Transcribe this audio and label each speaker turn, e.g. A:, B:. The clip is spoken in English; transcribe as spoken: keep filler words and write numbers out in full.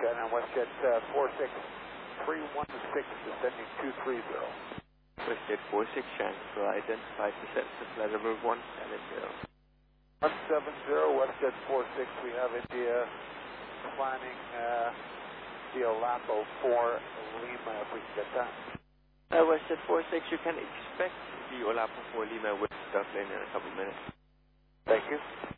A: and then WestJet uh, four six three one six descending two three zero.
B: WestJet four six transfer identified receptive level one seven zero.
A: one seven zero, WestJet four six, we have India planning uh, the Olapo for Lima, if we can get that.
B: Uh, WestJet four six, you can expect the Olapo for Lima with start lane in a couple of minutes.
A: Thank you.